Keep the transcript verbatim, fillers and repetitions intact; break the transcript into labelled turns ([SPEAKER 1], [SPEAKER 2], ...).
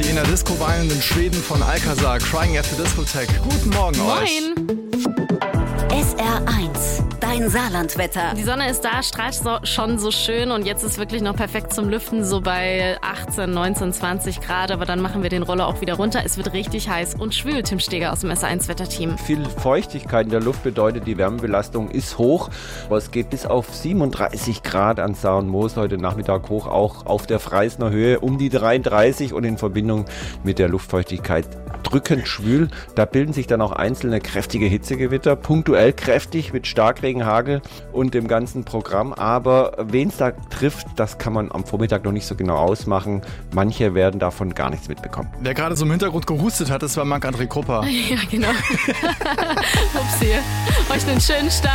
[SPEAKER 1] Die in der Disco weinenden Schweden von Alcazar, Crying at the Discotheque. Guten Morgen euch.
[SPEAKER 2] Moin!
[SPEAKER 3] S R eins, dein Saarlandwetter.
[SPEAKER 2] Die Sonne ist da, strahlt so, schon so schön und jetzt ist wirklich noch perfekt zum Lüften, so bei achtzehn, neunzehn, zwanzig Grad. Aber dann machen wir den Roller auch wieder runter. Es wird richtig heiß und schwül. Tim Steger aus dem S R eins Wetterteam.
[SPEAKER 4] Viel Feuchtigkeit in der Luft bedeutet, die Wärmebelastung ist hoch. Aber es geht bis auf siebenunddreißig Grad an Saar und Moos heute Nachmittag hoch, auch auf der Freisner Höhe um die dreiunddreißig und in Verbindung mit der Luftfeuchtigkeit drückend schwül. Da bilden sich dann auch einzelne kräftige Hitzegewitter, punktuell kräftig mit Starkregen, Hagel und dem ganzen Programm. Aber wen es da trifft, das kann man am Vormittag noch nicht so genau ausmachen. Manche werden davon gar nichts mitbekommen.
[SPEAKER 1] Wer gerade so im Hintergrund gehustet hat, das war Marc-André Krupper.
[SPEAKER 2] Ja, genau. Upsi. Euch einen schönen Start.